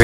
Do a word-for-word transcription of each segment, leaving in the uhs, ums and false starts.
Sì.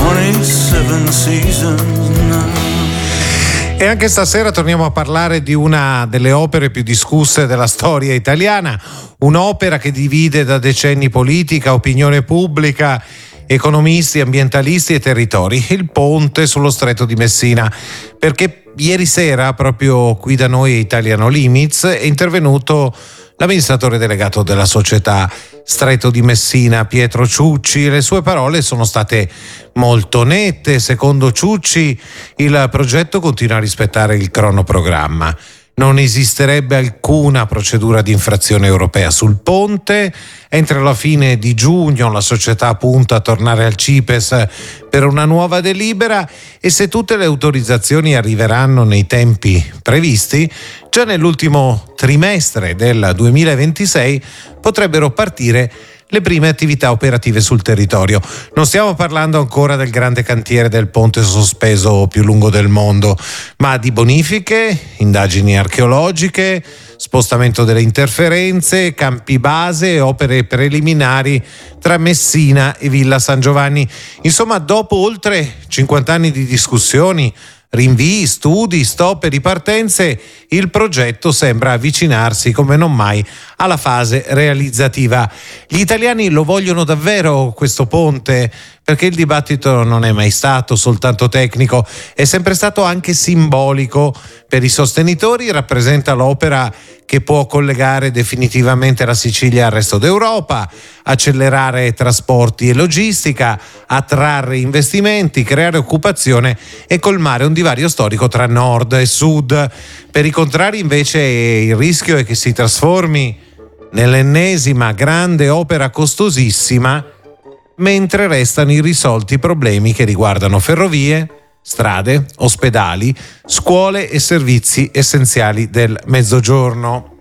E anche stasera torniamo a parlare di una delle opere più discusse della storia italiana, un'opera che divide da decenni politica, opinione pubblica, economisti, ambientalisti e territori, il ponte sullo Stretto di Messina, perché ieri sera proprio qui da noi Italiano Limits è intervenuto l'amministratore delegato della società Stretto di Messina, Pietro Ciucci. Le sue parole sono state molto nette. Secondo Ciucci il progetto continua a rispettare il cronoprogramma. Non esisterebbe alcuna procedura di infrazione europea sul ponte. Entro la fine di giugno la società punta a tornare al CIPES per una nuova delibera e se tutte le autorizzazioni arriveranno nei tempi previsti, già nell'ultimo trimestre del duemilaventisei potrebbero partire le prime attività operative sul territorio. Non stiamo parlando ancora del grande cantiere del ponte sospeso più lungo del mondo, ma di bonifiche, indagini archeologiche, spostamento delle interferenze, campi base e opere preliminari tra Messina e Villa San Giovanni. Insomma, dopo oltre cinquanta anni di discussioni, rinvii, studi, stop e ripartenze, il progetto sembra avvicinarsi come non mai alla fase realizzativa. Gli italiani lo vogliono davvero questo ponte? Perché il dibattito non è mai stato soltanto tecnico, è sempre stato anche simbolico. Per i sostenitori rappresenta l'opera che può collegare definitivamente la Sicilia al resto d'Europa, accelerare trasporti e logistica, attrarre investimenti, creare occupazione e colmare un divario storico tra nord e sud. Per i contrari invece il rischio è che si trasformi nell'ennesima grande opera costosissima, mentre restano irrisolti problemi che riguardano ferrovie, strade, ospedali, scuole e servizi essenziali del Mezzogiorno.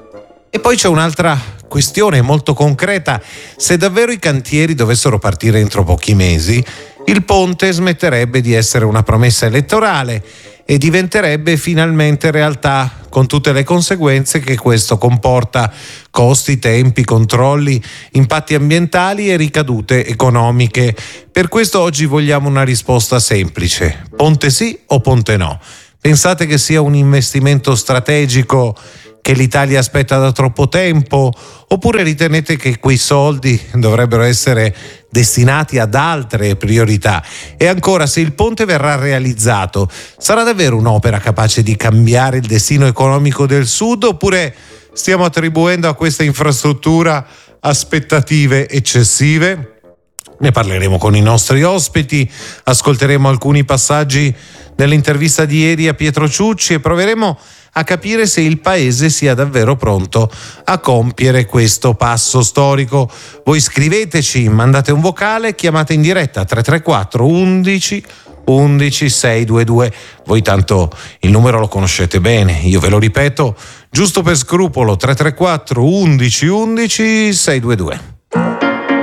E poi c'è un'altra questione molto concreta: se davvero i cantieri dovessero partire entro pochi mesi, il ponte smetterebbe di essere una promessa elettorale e diventerebbe finalmente realtà, con tutte le conseguenze che questo comporta: costi, tempi, controlli, impatti ambientali e ricadute economiche. Per questo oggi vogliamo una risposta semplice: ponte sì o ponte no? Pensate che sia un investimento strategico che l'Italia aspetta da troppo tempo, oppure ritenete che quei soldi dovrebbero essere destinati ad altre priorità? E ancora, se il ponte verrà realizzato, sarà davvero un'opera capace di cambiare il destino economico del Sud, oppure stiamo attribuendo a questa infrastruttura aspettative eccessive? Ne parleremo con i nostri ospiti, ascolteremo alcuni passaggi dell'intervista di ieri a Pietro Ciucci e proveremo a capire se il paese sia davvero pronto a compiere questo passo storico. Voi scriveteci, mandate un vocale, chiamate in diretta tre tre quattro undici undici seicentoventidue. Voi tanto il numero lo conoscete bene, io ve lo ripeto giusto per scrupolo: tre tre quattro undici undici seicentoventidue.